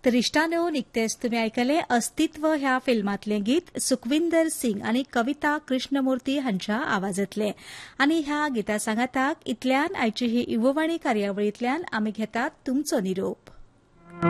तर इश्टानो निकतेच तुम्ही ऐकले अस्तित्व ह्या फिल्मातलें गीत सुखविंदर सिंग आणि कविता कृष्णमूर्ती हांच्या आवाजातले आणि ह्या गिता सांगाताक इतल्यान आयची ही युववाणी कार्यावळींतल्यान आमी घेतात तुमचो निरोप.